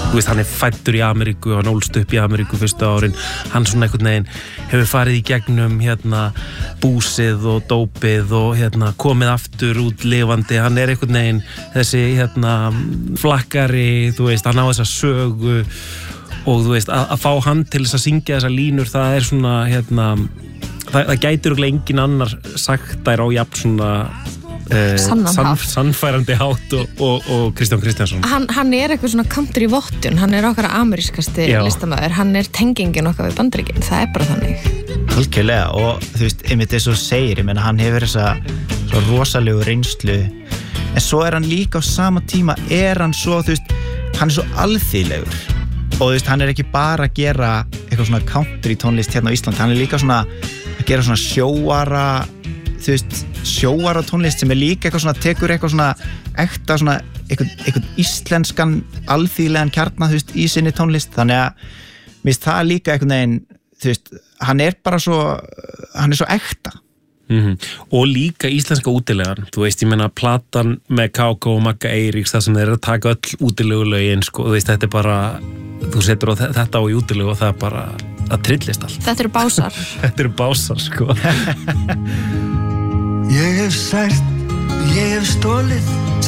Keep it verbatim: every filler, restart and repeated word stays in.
þú veist, hann er fæddur í Ameríku, hann ólst upp í Ameríku fyrstu árin, hann svona einhvern veginn hefur farið í gegnum hérna búsið og dópið og hérna komið aftur út lifandi, hann er einhvern veginn þessi hérna flakkari, þú veist, hann á þessa sögu og þú veist, að, að fá hann til þess að syngja þessar línur, það er svona hérna, það, það gætur örugglega engin annar sagt þær á jafn svona Uh, sann, sannfærandi hátt og, og, og Kristján Kristjánsson hann, hann er eitthvað svona country vottun, hann er okkar amerískasti listamæður, hann er tengingin okkar við Bandaríkin, það er bara þannig algjörlega og þú veist, einmitt þess að þú segir, ég meina hann hefur þessa svo rosalegu reynslu en svo er hann líka á sama tíma er hann svo, þú veist, hann er svo alþýðlegur og þú veist, hann er ekki bara að gera eitthvað svona country tónlist hérna á Íslandi, hann er líka svona að gera svona sjóara þú veist, sjóara tónlist sem er líka eitthvað svona, tekur eitthvað svona ekta svona, eitthvað, eitthvað íslenskan alþýðlegan kjarna, þú veist, í sinni tónlist, þannig að mér finnst það líka eitthvað neginn, þú veist, hann er bara svo, hann er svo ekta mm-hmm. og líka íslenska útilegan, þú veist, ég meina platan með Káka og Magga Eiríks, það sem þeir eru að taka öll útilegulögin, sko, þú veist, þetta er bara þú setur á þetta á í útilegu og það er bara að trillist allt. Þetta eru básar Þetta eru básar, sko Ég hef sært, ég hef stólið